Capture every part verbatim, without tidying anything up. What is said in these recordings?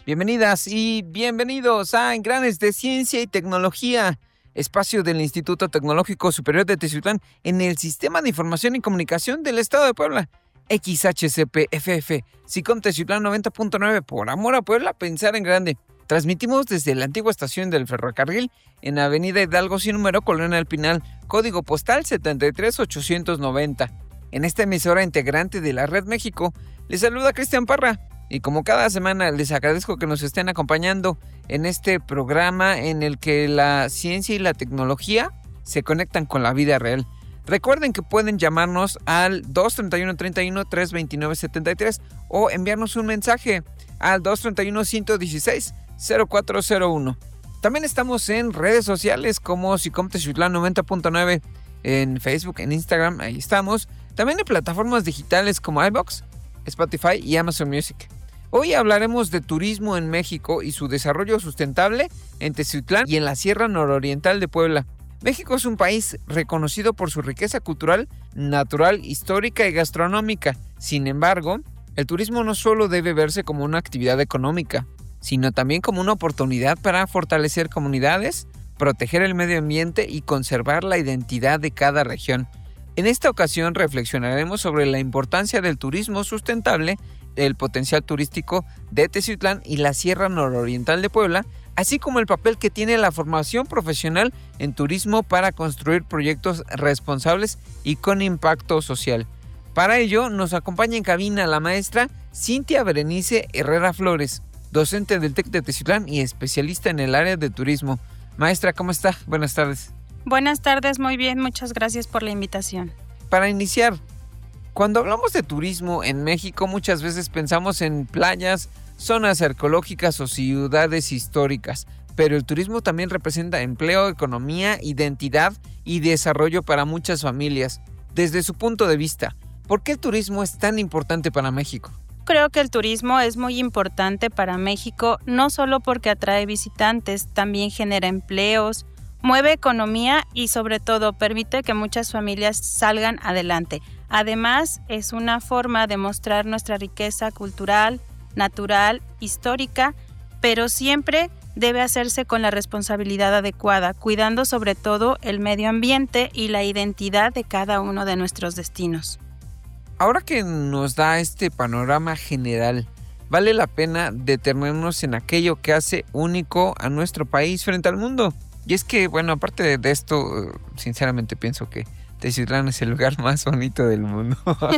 Bienvenidas y bienvenidos a Engranes de Ciencia y Tecnología, espacio del Instituto Tecnológico Superior de Teciutlán en el Sistema de Información y Comunicación del Estado de Puebla. X H C P F F, SICOM Teciutlán noventa punto nueve, por amor a Puebla, pensar en grande. Transmitimos desde la antigua estación del ferrocarril en Avenida Hidalgo sin número, Colonia El Pinal, código postal setenta y tres ochocientos noventa. En esta emisora integrante de la Red México, les saluda Cristian Parra. Y como cada semana les agradezco que nos estén acompañando en este programa en el que la ciencia y la tecnología se conectan con la vida real. Recuerden que pueden llamarnos al dos treinta y uno treinta y uno trescientos veintinueve setenta y tres o enviarnos un mensaje al dos treinta y uno ciento dieciséis cero cuatro cero uno. También estamos en redes sociales como SICOM Teciutlán noventa punto nueve, en Facebook, en Instagram, ahí estamos. También en plataformas digitales como iVoox, Spotify y Amazon Music. Hoy hablaremos de turismo en México y su desarrollo sustentable en Teciutlán y en la Sierra Nororiental de Puebla. México es un país reconocido por su riqueza cultural, natural, histórica y gastronómica. Sin embargo, el turismo no solo debe verse como una actividad económica, sino también como una oportunidad para fortalecer comunidades, proteger el medio ambiente y conservar la identidad de cada región. En esta ocasión reflexionaremos sobre la importancia del turismo sustentable, el potencial turístico de Teciutlán y la Sierra Nororiental de Puebla, así como el papel que tiene la formación profesional en turismo para construir proyectos responsables y con impacto social. Para ello nos acompaña en cabina la maestra Cintia Berenice Herrera Flores, docente del TEC de Teciutlán y especialista en el área de turismo. Maestra, ¿cómo está? Buenas tardes. Buenas tardes, muy bien, muchas gracias por la invitación. Para iniciar, cuando hablamos de turismo en México, muchas veces pensamos en playas, zonas arqueológicas o ciudades históricas, pero el turismo también representa empleo, economía, identidad y desarrollo para muchas familias. Desde su punto de vista, ¿por qué el turismo es tan importante para México? Creo que el turismo es muy importante para México, no solo porque atrae visitantes, también genera empleos, mueve economía y sobre todo permite que muchas familias salgan adelante. Además, es una forma de mostrar nuestra riqueza cultural, natural, histórica, pero siempre debe hacerse con la responsabilidad adecuada, cuidando sobre todo el medio ambiente y la identidad de cada uno de nuestros destinos. Ahora que nos da este panorama general, vale la pena detenernos en aquello que hace único a nuestro país frente al mundo. Y es que, bueno, aparte de esto, sinceramente pienso que Teciutlán es el lugar más bonito del mundo.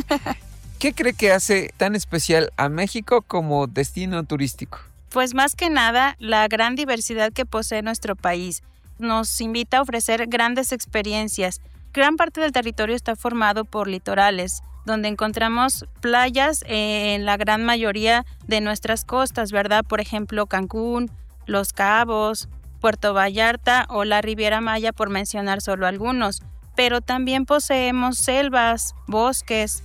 ¿Qué cree que hace tan especial a México como destino turístico? Pues más que nada, la gran diversidad que posee nuestro país nos invita a ofrecer grandes experiencias. Gran parte del territorio está formado por litorales, donde encontramos playas en la gran mayoría de nuestras costas, ¿verdad? Por ejemplo, Cancún, Los Cabos, Puerto Vallarta o la Riviera Maya, por mencionar solo algunos. Pero también poseemos selvas, bosques,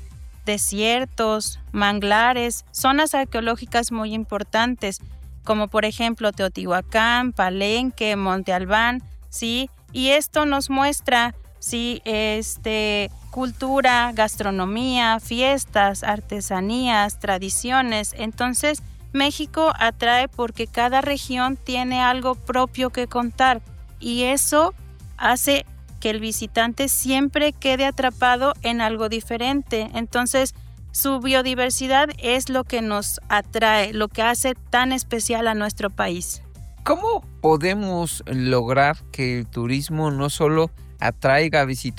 desiertos, manglares, zonas arqueológicas muy importantes, como por ejemplo Teotihuacán, Palenque, Monte Albán, ¿sí? Y esto nos muestra, sí, este, cultura, gastronomía, fiestas, artesanías, tradiciones. Entonces, México atrae porque cada región tiene algo propio que contar y eso hace que el visitante siempre quede atrapado en algo diferente. Entonces, su biodiversidad es lo que nos atrae, lo que hace tan especial a nuestro país. ¿Cómo podemos lograr que el turismo no solo atraiga visitantes,